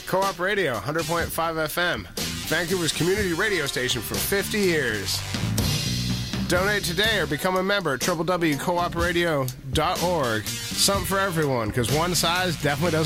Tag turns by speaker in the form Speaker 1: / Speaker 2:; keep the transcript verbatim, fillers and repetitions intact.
Speaker 1: Co-op Radio, one hundred point five F M. Vancouver's community radio station for fifty years. Donate today or become a member at w w w dot co op radio dot org. Something for everyone, because one size definitely doesn't